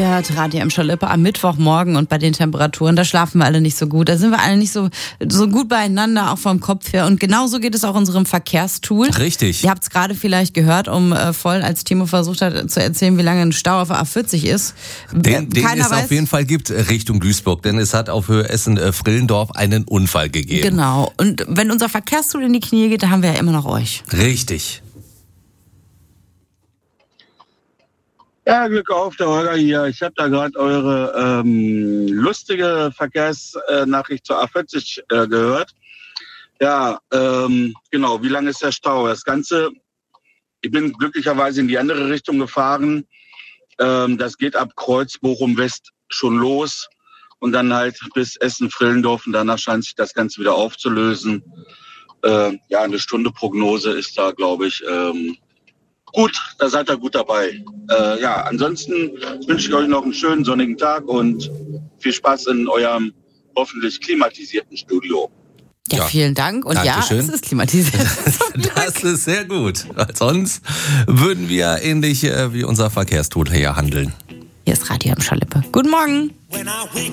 hört Radio Emscher Lippe am Mittwochmorgen und bei den Temperaturen, da schlafen wir alle nicht so gut. Da sind wir alle nicht so gut beieinander, auch vom Kopf her. Und genauso geht es auch unserem Verkehrstool. Richtig. Ihr habt es gerade vielleicht gehört, voll, als Timo versucht hat zu erzählen, wie lange ein Stau auf der A40 ist. Den es auf jeden Fall gibt Richtung Duisburg, denn es hat auf Höhe Essen-Frillendorf einen Unfall gegeben. Genau. Und wenn unser Verkehrstool in die Knie geht, da haben wir ja immer noch euch. Richtig. Ja, Glück auf, der Holger hier. Ich habe da gerade eure lustige Verkehrsnachricht zur A40 gehört. Ja, genau, wie lange ist der Stau? Das Ganze, ich bin glücklicherweise in die andere Richtung gefahren. Das geht ab Kreuz, Bochum West schon los und dann halt bis Essen-Frillendorf und danach scheint sich das Ganze wieder aufzulösen. Ja, eine Stunde Prognose ist da, glaube ich, gut, da seid ihr gut dabei. Ja, ansonsten wünsche ich euch noch einen schönen sonnigen Tag und viel Spaß in eurem hoffentlich klimatisierten Studio. Ja, vielen Dank. Und Dankeschön. Ja, es ist klimatisiert. Das ist sehr gut. Sonst würden wir ähnlich wie unser Verkehrstool hier handeln. Hier ist Radio Emscher Lippe. Guten Morgen.